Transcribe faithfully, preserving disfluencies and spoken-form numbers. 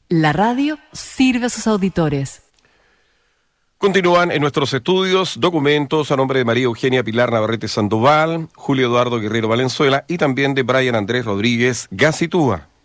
La radio sirve a sus auditores. Continúan en nuestros estudios documentos a nombre de María Eugenia Pilar Navarrete Sandoval, Julio Eduardo Guerrero Valenzuela y también de Brian Andrés Rodríguez Gacitúa.